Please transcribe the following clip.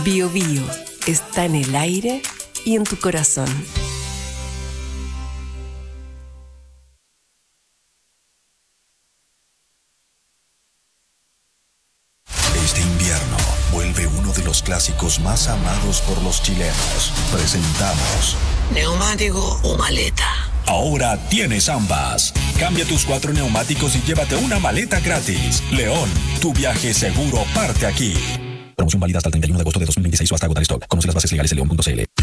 Bio Bio está en el aire y en tu corazón. Este invierno vuelve uno de los clásicos más amados por los chilenos. Presentamos ¿neumático o maleta? Ahora tienes ambas. Cambia tus 4 neumáticos y llévate una maleta gratis. León, tu viaje seguro parte aquí. Promoción válida hasta el 31 de agosto de 2026 o hasta agotar stock. Conoce las bases legales en león.cl.